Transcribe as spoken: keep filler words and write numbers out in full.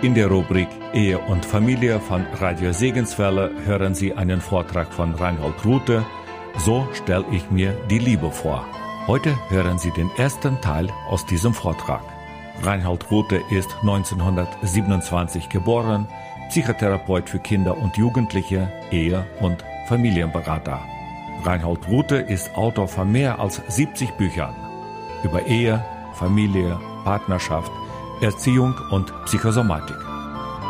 In der Rubrik Ehe und Familie von Radio Segenswelle hören Sie einen Vortrag von Reinhold Ruthe. So stelle ich mir die Liebe vor. Heute hören Sie den ersten Teil aus diesem Vortrag. Reinhold Ruthe ist neunzehnhundertsiebenundzwanzig geboren, Psychotherapeut für Kinder und Jugendliche, Ehe- und Familienberater. Reinhold Ruthe ist Autor von mehr als siebzig Büchern über Ehe, Familie, Partnerschaft, Erziehung und Psychosomatik.